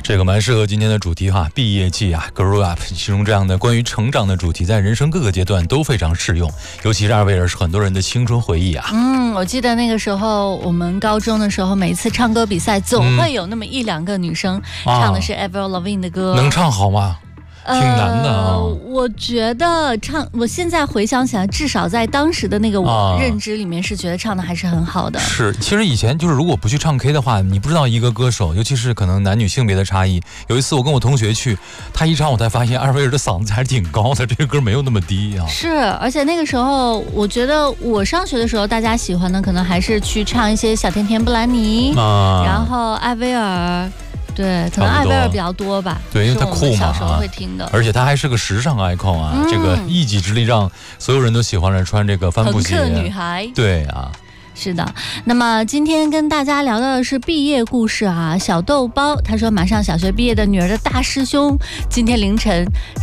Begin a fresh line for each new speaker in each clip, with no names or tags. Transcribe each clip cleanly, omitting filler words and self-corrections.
这个蛮适合今天的主题哈，毕业季啊 ，Grow Up， 其中这样的关于成长的主题，在人生各个阶段都非常适用，尤其是二位儿是很多人的青春回忆啊。
我记得那个时候我们高中的时候，每一次唱歌比赛，总会有那么一两个女生唱的是 Avril Lavigne 的歌，
能唱好吗？挺难的啊。
我觉得我现在回想起来，至少在当时的那个我认知里面，是觉得唱的还是很好的。
是，其实以前就是如果不去唱 K 的话，你不知道一个歌手，尤其是可能男女性别的差异。有一次我跟我同学去，他一唱我才发现二位儿的嗓子还是挺高的，这个歌没有那么低啊。
是，而且那个时候我觉得我上学的时候，大家喜欢的可能还是去唱一些小甜甜布兰妮，然后艾薇儿。对，可能艾薇儿比较多吧。
对，因为她酷嘛，
小时候会听的。
而且她还是个时尚 icon 啊，这个一己之力让所有人都喜欢着穿这个帆布鞋。
朋克女孩。
对啊。
是的，那么今天跟大家聊到的是毕业故事啊。小豆包他说，马上小学毕业的女儿的大师兄今天凌晨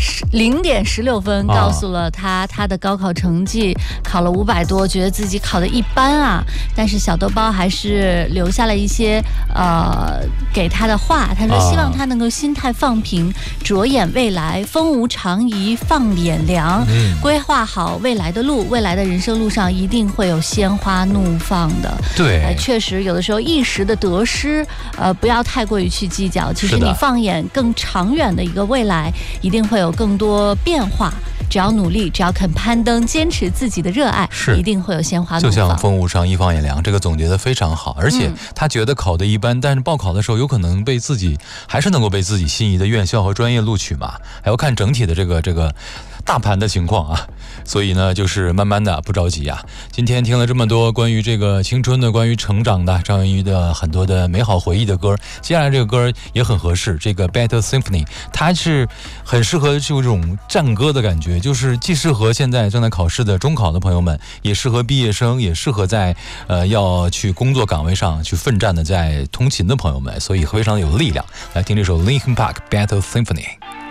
0点16分告诉了他的高考成绩考了500多，觉得自己考得一般啊。但是小豆包还是留下了一些给他的话，他说希望他能够心态放平，着眼未来，风无长宜放眼量，规划好未来的路，未来的人生路上一定会有鲜花怒放的。
对，
确实有的时候一时的得失，不要太过于去计较。其实你放眼更长远的一个未来，一定会有更多变化。只要努力，只要肯攀登，坚持自己的热爱，一定会有鲜花怒放。
就像风无长宜放眼量，这个总结得非常好。而且他觉得考得一般，但是报考的时候有可能还是能够被自己心仪的院校和专业录取嘛，还要看整体的这个大盘的情况啊。所以呢，就是慢慢的，不着急啊。今天听了这么多关于这个青春的、关于成长的张元瑜的很多的美好回忆的歌，接下来这个歌也很合适。这个 Battle Symphony 它是很适合这种战歌的感觉，就是既适合现在正在考试的中考的朋友们，也适合毕业生，也适合在要去工作岗位上去奋战的在通勤的朋友们，所以非常有力量。来听这首 Linkin Park Battle Symphony。